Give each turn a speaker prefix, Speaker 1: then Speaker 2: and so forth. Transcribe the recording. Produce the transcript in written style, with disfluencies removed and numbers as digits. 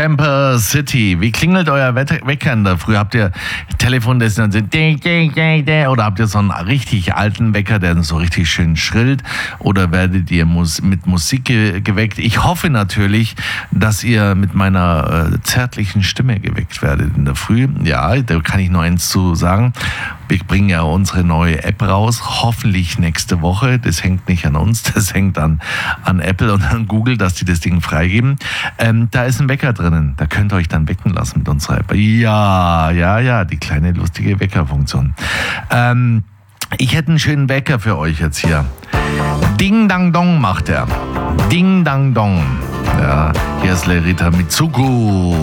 Speaker 1: Camper City. Wie klingelt euer Wecker in der Früh? Habt ihr Telefon, das dann so oder habt ihr so einen richtig alten Wecker, der so richtig schön schrillt? Oder werdet ihr mit Musik geweckt? Ich hoffe natürlich, dass ihr mit meiner zärtlichen Stimme geweckt werdet in der Früh. Ja, da kann ich nur eins zu sagen. Wir bringen ja unsere neue App raus, hoffentlich nächste Woche. Das hängt nicht an uns, das hängt an Apple und an Google, dass die das Ding freigeben. Da ist ein Wecker drinnen, da könnt ihr euch dann wecken lassen mit unserer App. Ja, die kleine lustige Weckerfunktion. Ich hätte einen schönen Wecker für euch jetzt hier. Ding Dang Dong macht er. Ding Dang Dong. Ja, hier ist Lerita Mitsuko.